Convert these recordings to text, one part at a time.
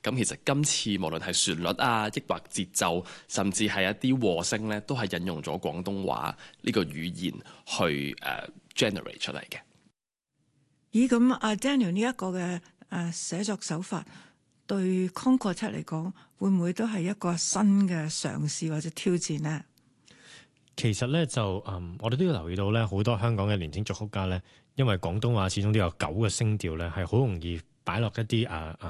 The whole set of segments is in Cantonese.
咁其實今次無論係旋律啊，抑或節奏，甚至係一啲和聲咧，都係引用咗廣東話呢個語言去generate 出嚟嘅。 咦，咁阿 Daniel 呢一個嘅寫作手法對 Concord 嚟講，會唔會都係一個新嘅嘗試或者挑戰呢？ 其實咧就我哋都要留意到咧，好多香港嘅年輕作曲家咧，因為廣東話始終都有9個聲調咧，係好容易擺落一啲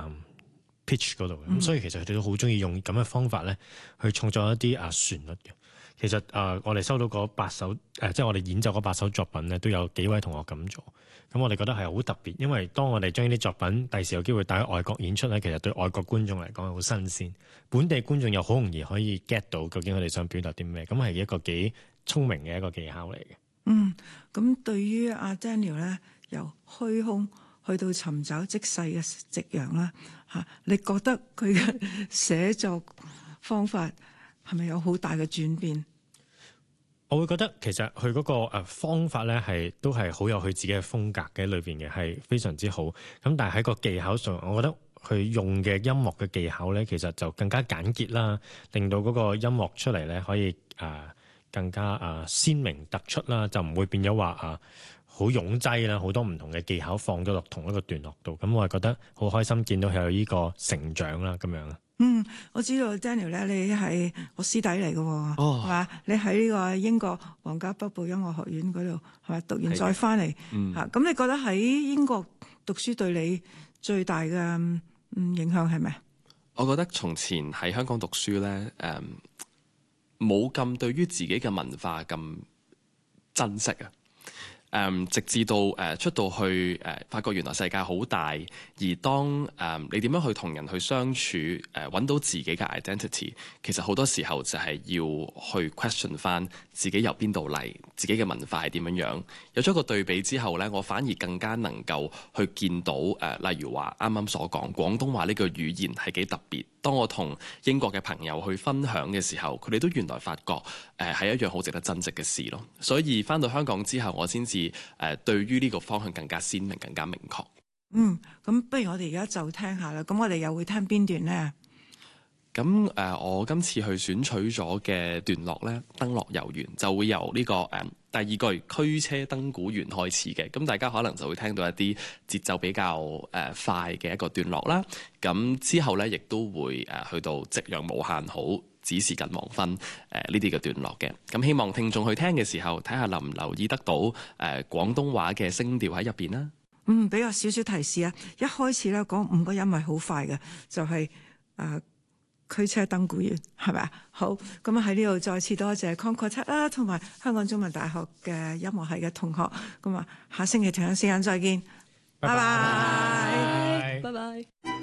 pitch 嗰度嘅，咁所以其實佢哋都好中意用咁嘅方法咧，去創作一啲旋律嘅。其實我哋收到嗰8首即係我哋演奏嗰8首作品咧，都有幾位同學咁做。咁我哋覺得係好特別，因為當我哋將呢啲作品第時有機會帶去外國演出咧，其實對外國觀眾嚟講係好新鮮，本地觀眾又好容易可以 get 到究竟佢哋想表達啲咩，咁係一個幾聰明嘅一個技巧嚟嘅。 咁對於阿 Daniel 咧，由虛空去到尋找即逝嘅夕陽啦，你覺得佢嘅寫作方法係咪有好大嘅轉變？ 我會覺得其實佢嗰個方法咧都係好有佢自己嘅風格嘅，裏邊嘅係非常之好。咁但係喺個技巧上，我覺得佢用嘅音樂嘅技巧咧，其實就更加簡潔啦，令到嗰個音樂出嚟咧可以更加鮮明突出啦，就唔會變咗話好擁擠啦，好多唔同嘅技巧放咗落同一個段落度。咁我係覺得好開心見到佢有呢個成長啦，咁樣。 我知道 Daniel 咧，你係我師弟嚟嘅喎，係嘛？你喺呢個英國皇家北部音樂學院嗰度係咪讀完再翻嚟？咁你覺得喺英國讀書對你最大嘅影響係咩？ 我覺得從前喺香港讀書咧，冇咁對於自己嘅文化咁珍惜啊。直至到出到去發覺原來世界好大，而當你點樣去同人去相處，揾到自己嘅 identity， 其實好多時候就係要去 question 翻自己由邊度嚟，自己嘅文化係點樣。有咗個對比之後呢，我反而更加能夠去見到例如話啱啱所講廣東話呢個語言係幾特別。當我同英國嘅朋友去分享嘅時候，佢哋都原來發覺係一樣好值得珍惜嘅事咯。所以返到香港之後，我先至對於呢個方向更加鮮明、更加明確。 咁不如我哋而家就聽下啦。咁我哋又會聽邊段呢？ 咁我今次去選取咗嘅段落呢，登樂遊原就會由呢個第二句驅車登古原開始嘅。咁大家可能就會聽到一啲節奏比較快嘅一個段落啦。咁之後呢，亦都會去到夕陽無限好，只是近黃昏呢啲嘅段落嘅。咁希望聽眾去聽嘅時候，睇下留唔留意得到廣東話嘅聲調喺入邊啦。 俾我少少提示啊！一開始咧講5個音係好快嘅，就係驅車登古原，係咪啊？好，咁喺呢度再次多謝 Concord 啦，同埋香港中文大學嘅音樂系嘅同學。咁下星期同樣時間再見，拜拜，拜拜。